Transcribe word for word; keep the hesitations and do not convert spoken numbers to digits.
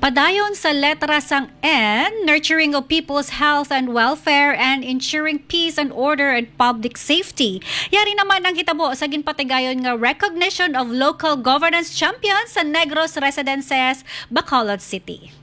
Padayon sa letra sang N, nurturing of people's health and welfare and ensuring peace and order and public safety. Yari naman ang hitabo sa ginpatigayon nga recognition of local governance champions sa Negros Residences, Bacolod City.